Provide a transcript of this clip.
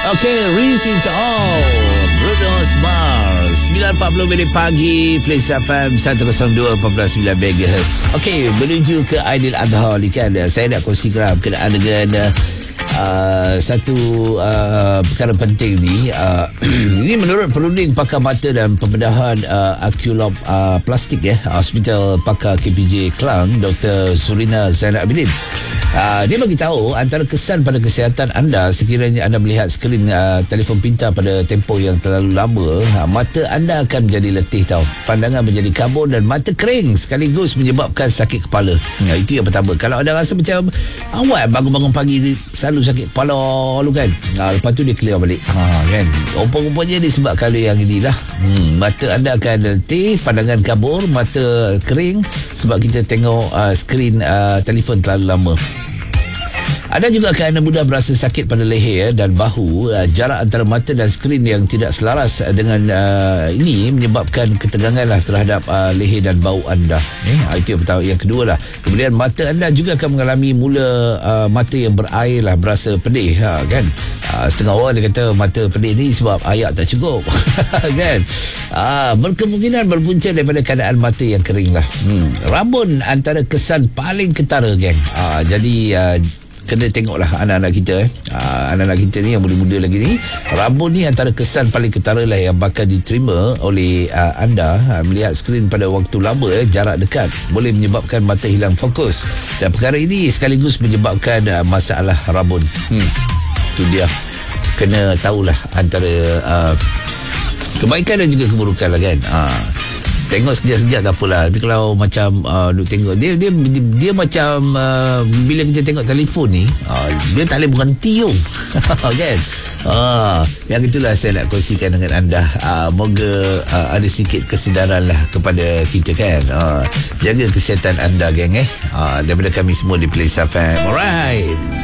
Okay, Risita Bruno Mars 9.40 minit pagi, Place FM 102.9 MHz. Okay, menuju ke Aidil Adha ni kan, saya nak kongsikan berkenaan dengan satu perkara penting ni. Ini menurut perunding pakar mata dan pembedahan Akulop plastik Hospital Pakar KPJ Klang, Dr. Surina Zainal Abidin. Dia bagi tahu antara kesan pada kesihatan anda sekiranya anda melihat skrin telefon pintar pada tempoh yang terlalu lama, mata anda akan menjadi letih tau. Pandangan menjadi kabur dan mata kering sekaligus menyebabkan sakit kepala. Itu yang pertama. Kalau anda rasa macam awal bangun-bangun pagi selalu sakit kepala lu kan, lepas tu dia clear balik kan, rupa-rupanya disebabkan yang inilah. Mata anda akan letih, pandangan kabur, mata kering sebab kita tengok skrin telefon terlalu lama. Anda juga akan mudah berasa sakit pada leher dan bahu. Jarak antara mata dan skrin yang tidak selaras dengan ini menyebabkan ketegangan terhadap leher dan bahu anda. Itu yang pertama. Yang kedua kemudian mata anda juga akan mengalami mula mata yang berair berasa pedih kan. Setengah orang dia kata mata pedih ni sebab air tak cukup kan. Berkemungkinan berpunca daripada keadaan mata yang kering Rabun antara kesan paling ketara geng. Jadi kena tengoklah anak-anak kita anak-anak kita ni yang muda-muda lagi ni. Rabun ni antara kesan paling ketara yang bakal diterima oleh anda. Melihat skrin pada waktu lama jarak dekat boleh menyebabkan mata hilang fokus, dan perkara ini sekaligus menyebabkan masalah rabun. Tu dia, kena tahulah antara kebaikan dan juga keburukan kan. Tengok sekejap-sekejap tak apalah. Tapi kalau macam duk tengok dia macam bila kita tengok telefon ni, dia tak boleh berhenti kan. Yang itulah saya nak kongsikan dengan anda. Moga ada sikit kesedaran kepada kita kan. Jaga kesihatan anda geng daripada kami semua di Place FM. Alright.